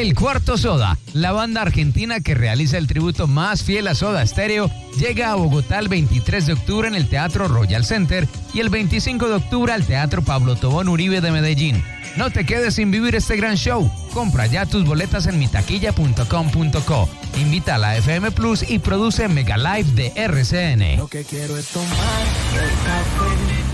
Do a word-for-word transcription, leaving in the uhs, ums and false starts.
El Cuarto Soda, la banda argentina que realiza el tributo más fiel a Soda Stereo, llega a Bogotá el veintitrés de octubre en el Teatro Royal Center y el veinticinco de octubre al Teatro Pablo Tobón Uribe de Medellín. No te quedes sin vivir este gran show. Compra ya tus boletas en mitaquilla punto com punto co. Invita a la F M Plus y produce Mega Live de R C N. Lo que quiero es tomar el café.